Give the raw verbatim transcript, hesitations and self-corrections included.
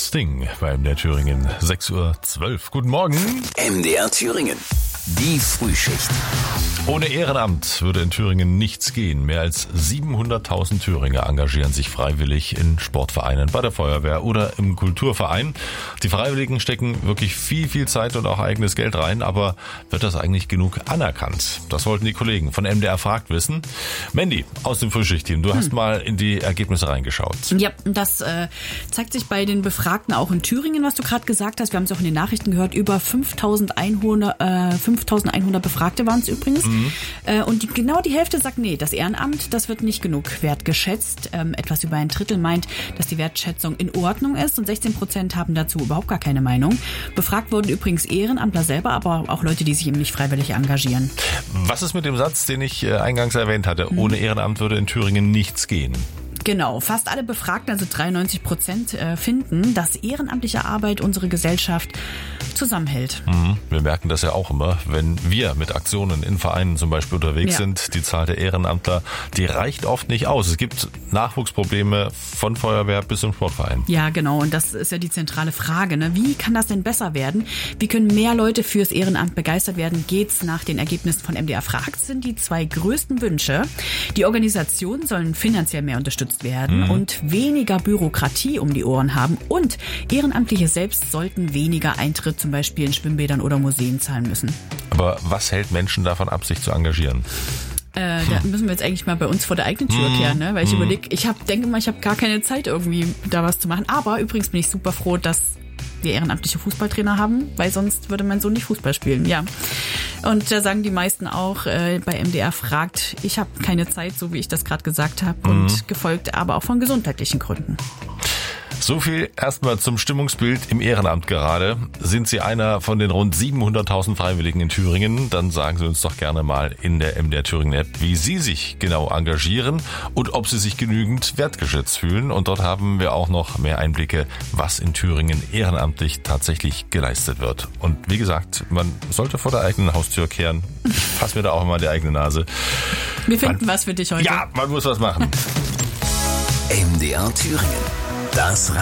Sting bei M D R Thüringen, sechs Uhr zwölf. Guten Morgen. M D R Thüringen, die Frühschicht. Ohne Ehrenamt würde in Thüringen nichts gehen. Mehr als siebenhunderttausend Thüringer engagieren sich freiwillig in Sportvereinen, bei der Feuerwehr oder im Kulturverein. Die Freiwilligen stecken wirklich viel, viel Zeit und auch eigenes Geld rein, aber wird das eigentlich genug anerkannt? Das wollten die Kollegen von M D R fragt wissen. Mandy aus dem Frühschichtteam, du hast hm. mal in die Ergebnisse reingeschaut. Ja, das äh, zeigt sich bei den Befragten auch in Thüringen, was du gerade gesagt hast. Wir haben es auch in den Nachrichten gehört, über fünftausendeinhundert, äh, fünftausendeinhundert Befragte waren es übrigens. Mhm. Äh, und die, genau die Hälfte sagt, nee, das Ehrenamt, das wird nicht genug wertgeschätzt. Ähm, etwas über ein Drittel meint, dass die Wertschätzung in Ordnung ist und sechzehn Prozent haben dazu überhaupt gar keine Meinung. Befragt wurden übrigens Ehrenamtler selber, aber auch Leute, die sich eben nicht freiwillig engagieren. Was ist mit dem Satz, den ich äh, eingangs erwähnt hatte? Mhm. Ohne Ehrenamt würde in Thüringen nichts gehen. Genau, fast alle Befragten, also dreiundneunzig Prozent, finden, dass ehrenamtliche Arbeit unsere Gesellschaft zusammenhält. Mhm. Wir merken das ja auch immer, wenn wir mit Aktionen in Vereinen zum Beispiel unterwegs ja. sind. Die Zahl der Ehrenamtler, die reicht oft nicht aus. Es gibt Nachwuchsprobleme von Feuerwehr bis zum Sportverein. Ja, genau. Und das ist ja die zentrale Frage, ne? Wie kann das denn besser werden? Wie können mehr Leute fürs Ehrenamt begeistert werden? Geht's nach den Ergebnissen von M D R fragt, sind die zwei größten Wünsche. Die Organisationen sollen finanziell mehr unterstützt werden mhm. und weniger Bürokratie um die Ohren haben. Und Ehrenamtliche selbst sollten weniger Eintritt zum Beispiel in Schwimmbädern oder Museen zahlen müssen. Aber was hält Menschen davon ab, sich zu engagieren? Äh, da müssen wir jetzt eigentlich mal bei uns vor der eigenen Tür kehren, ne? Weil ich mhm. überlege, ich hab, denke mal, ich habe gar keine Zeit irgendwie da was zu machen. Aber übrigens bin ich super froh, dass wir ehrenamtliche Fußballtrainer haben, weil sonst würde mein Sohn nicht Fußball spielen, ja. Und da sagen die meisten auch äh, bei M D R fragt, ich habe keine Zeit, so wie ich das gerade gesagt habe, mhm. und gefolgt aber auch von gesundheitlichen Gründen. So viel erstmal zum Stimmungsbild im Ehrenamt gerade. Sind Sie einer von den rund siebenhunderttausend Freiwilligen in Thüringen? Dann sagen Sie uns doch gerne mal in der M D R Thüringen App, wie Sie sich genau engagieren und ob Sie sich genügend wertgeschätzt fühlen. Und dort haben wir auch noch mehr Einblicke, was in Thüringen ehrenamtlich tatsächlich geleistet wird. Und wie gesagt, man sollte vor der eigenen Haustür kehren. Ich fasse mir da auch mal die eigene Nase. Wir finden man, was für dich heute. Ja, man muss was machen. M D R Thüringen. Das